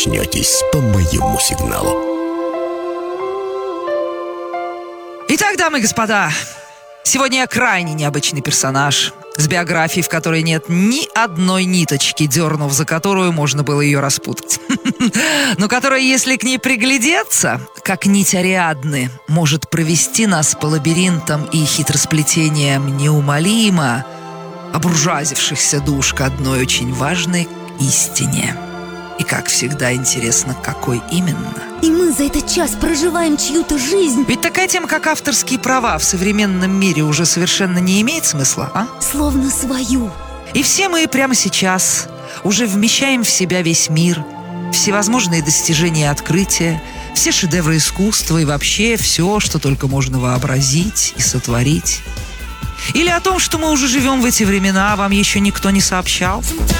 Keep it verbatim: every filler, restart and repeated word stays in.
очнетесь по моему сигналу. Итак, дамы и господа, сегодня я крайне необычный персонаж, с биографией, в которой нет ни одной ниточки, дернув за которую можно было ее распутать. Но которая, если к ней приглядеться, как нить Ариадны, может провести нас по лабиринтам и хитросплетениям неумолимо обуржуазившихся душ к одной очень важной истине. И, как всегда, интересно, какой именно. И мы за этот час проживаем чью-то жизнь. Ведь такая тема, как авторские права в современном мире, уже совершенно не имеет смысла, а? Словно свою. И все мы прямо сейчас уже вмещаем в себя весь мир, всевозможные достижения и открытия, все шедевры искусства и вообще все, что только можно вообразить и сотворить. Или о том, что мы уже живем в эти времена, вам еще никто не сообщал?